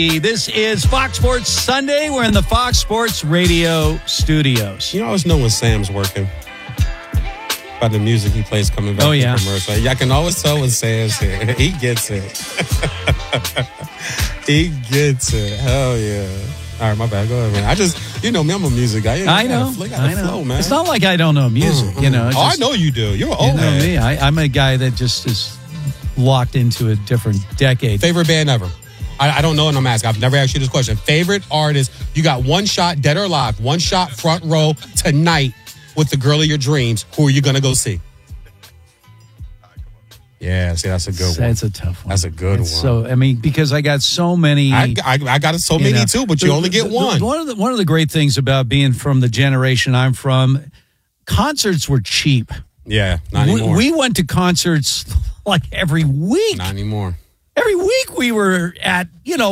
This is Fox Sports Sunday. We're in the Fox Sports Radio studios. You always know when Sam's working. By the music he plays coming back to commercial. I can always tell when Sam's here. He gets it. He gets it. Hell yeah. All right, my bad. Go ahead, man. You know me, I'm a music guy. I know. Flow, man. It's not like I don't know music, you know. I know you do. You're old. You know me. I'm a guy that just is locked into a different decade. Favorite band ever? I don't know, and I'm asking. I've never asked you this question. Favorite artist? You got one shot, dead or alive, one shot front row tonight with the girl of your dreams. Who are you going to go see? Yeah, see, that's a good one. That's a tough one. That's a good one. So, I mean, because I got so many. I got so many too, but you only get one. One of the great things about being from the generation I'm from, concerts were cheap. Yeah, not anymore. We went to concerts like every week. Not anymore. Every week we were at,